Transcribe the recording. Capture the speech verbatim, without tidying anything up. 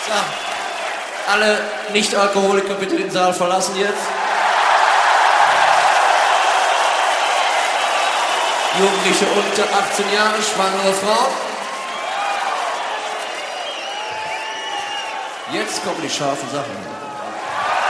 So. Alle Nicht-Alkoholiker bitte den Saal verlassen jetzt. Jugendliche unter achtzehn Jahre, schwangere Frauen. Jetzt kommen die scharfen Sachen.